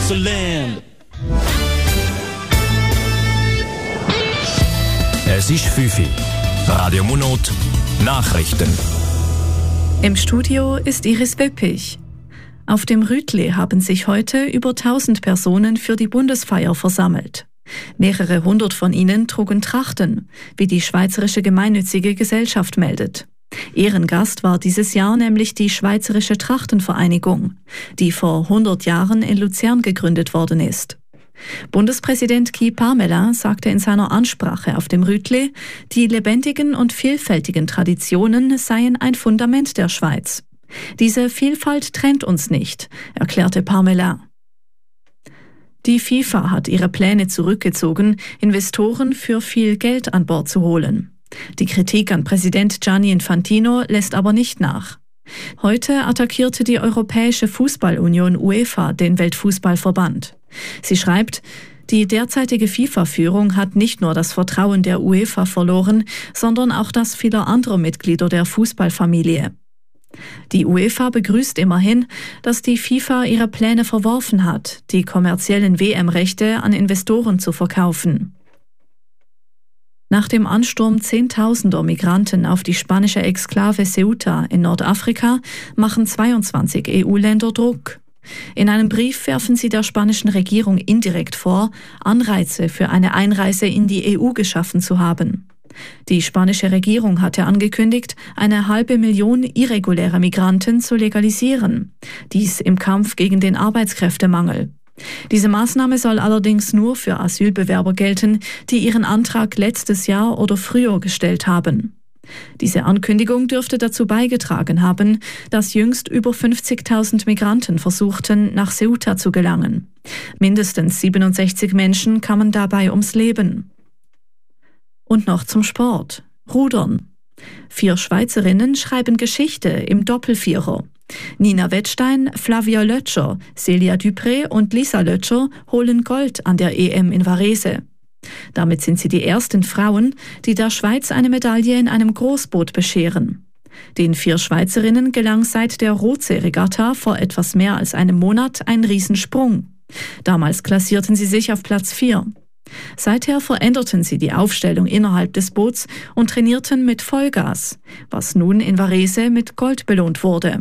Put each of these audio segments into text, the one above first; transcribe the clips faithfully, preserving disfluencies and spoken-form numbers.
Switzerland. Es ist fünf Uhr. Radio Monat, Nachrichten. Im Studio ist Iris Beppich. Auf dem Rütli haben sich heute über tausend Personen für die Bundesfeier versammelt. Mehrere hundert von ihnen trugen Trachten, wie die Schweizerische Gemeinnützige Gesellschaft meldet. Ehrengast war dieses Jahr nämlich die Schweizerische Trachtenvereinigung, die vor hundert Jahren in Luzern gegründet worden ist. Bundespräsident Guy Parmelin sagte in seiner Ansprache auf dem Rütli, die lebendigen und vielfältigen Traditionen seien ein Fundament der Schweiz. Diese Vielfalt trennt uns nicht, erklärte Parmelin. Die FIFA hat ihre Pläne zurückgezogen, Investoren für viel Geld an Bord zu holen. Die Kritik an Präsident Gianni Infantino lässt aber nicht nach. Heute attackierte die Europäische Fußballunion UEFA den Weltfußballverband. Sie schreibt, die derzeitige FIFA-Führung hat nicht nur das Vertrauen der UEFA verloren, sondern auch das vieler anderer Mitglieder der Fußballfamilie. Die UEFA begrüßt immerhin, dass die FIFA ihre Pläne verworfen hat, die kommerziellen W M-Rechte an Investoren zu verkaufen. Nach dem Ansturm zehntausender Migranten auf die spanische Exklave Ceuta in Nordafrika machen zweiundzwanzig E U-Länder Druck. In einem Brief werfen sie der spanischen Regierung indirekt vor, Anreize für eine Einreise in die E U geschaffen zu haben. Die spanische Regierung hatte angekündigt, eine halbe Million irreguläre Migranten zu legalisieren. Dies im Kampf gegen den Arbeitskräftemangel. Diese Maßnahme soll allerdings nur für Asylbewerber gelten, die ihren Antrag letztes Jahr oder früher gestellt haben. Diese Ankündigung dürfte dazu beigetragen haben, dass jüngst über fünfzigtausend Migranten versuchten, nach Ceuta zu gelangen. Mindestens siebenundsechzig Menschen kamen dabei ums Leben. Und noch zum Sport. Rudern. Vier Schweizerinnen schreiben Geschichte im Doppelvierer. Nina Wettstein, Flavia Lötscher, Celia Dupré und Lisa Lötscher holen Gold an der E M in Varese. Damit sind sie die ersten Frauen, die der Schweiz eine Medaille in einem Großboot bescheren. Den vier Schweizerinnen gelang seit der Rotsee-Regatta vor etwas mehr als einem Monat ein Riesensprung. Damals klassierten sie sich auf Platz vier. Seither veränderten sie die Aufstellung innerhalb des Boots und trainierten mit Vollgas, was nun in Varese mit Gold belohnt wurde.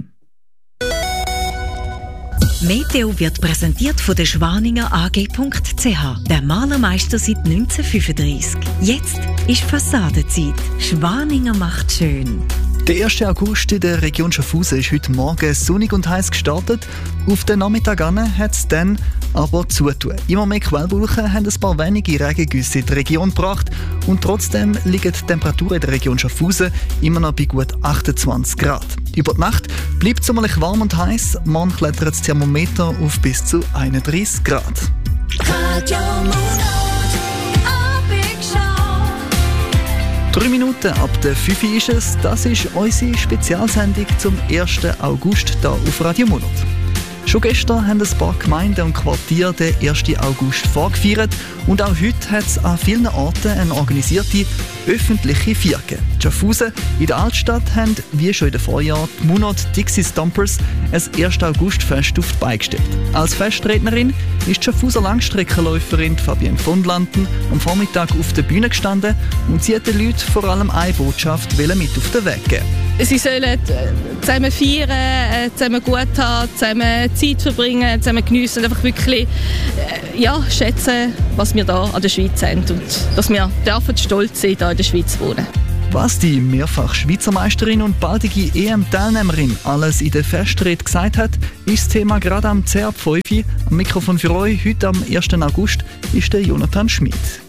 Meteo wird präsentiert von der Schwaninger A G Punkt C H, der Malermeister seit neunzehnhundertfünfunddreissig. Jetzt ist Fassadenzeit. Schwaninger macht schön. Der erste August in der Region Schaffhausen ist heute Morgen sonnig und heiß gestartet. Auf den Nachmittag hat es dann aber zutun. Immer mehr Quellwolken haben ein paar wenige Regengüsse in die Region gebracht und trotzdem liegen die Temperaturen in der Region Schaffhausen immer noch bei gut achtundzwanzig Grad. Über die Nacht bleibt es sommerlich warm und heiß. Morgen klettert das Thermometer auf bis zu einunddreissig Grad. Drei Minuten ab der fünf Uhr ist es. Das ist unsere Spezialsendung zum ersten August hier auf Radio Monat. Schon gestern haben ein paar Gemeinden und Quartiere den ersten August vorgefeiert und auch heute hat es an vielen Orten eine organisierte öffentliche Feier gegeben. In Schaffhausen in der Altstadt haben, wie schon in den Vorjahren, die Monat Dixie Stompers ein ersten August-Fest auf die Beine gestellt. Als Festrednerin ist die Schaffhauser Langstreckenläuferin Fabienne von Landen am Vormittag auf der Bühne gestanden und sie hat den Leuten vor allem eine Botschaft mit auf den Weg geben. Sie sollen zusammen feiern, zusammen gut haben, zusammen Zeit verbringen, zusammen geniessen und einfach wirklich ja, schätzen, was wir hier an der Schweiz haben und dass wir dürfen stolz sein, hier in der Schweiz zu wohnen. Was die mehrfach Schweizer Meisterin und baldige E M-Teilnehmerin alles in der Festrede gesagt hat, ist das Thema gerade am zehn ab fünf. Am Mikrofon für euch heute am ersten August ist der Jonathan Schmid.